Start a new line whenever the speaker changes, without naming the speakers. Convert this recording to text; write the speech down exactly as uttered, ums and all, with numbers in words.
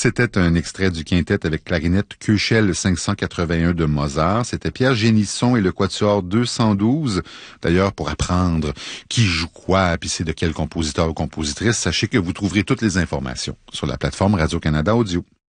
C'était un extrait du quintet avec clarinette Köchel cinq cent quatre-vingt-un de Mozart. C'était Pierre Génisson et le quatuor deux cent douze. D'ailleurs, pour apprendre qui joue quoi, puis c'est de quel compositeur ou compositrice, sachez que vous trouverez toutes les informations sur la plateforme Radio-Canada Audio.